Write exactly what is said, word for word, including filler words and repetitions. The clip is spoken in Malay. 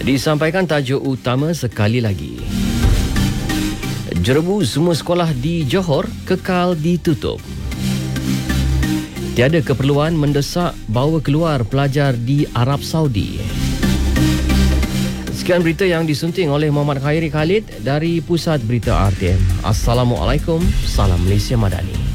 Disampaikan tajuk utama sekali lagi. Jerebu semua sekolah di Johor kekal ditutup. Tiada keperluan mendesak bawa keluar pelajar di Arab Saudi. Sekian berita yang disunting oleh Muhammad Khairi Khalid dari Pusat Berita R T M. Assalamualaikum, salam Malaysia Madani.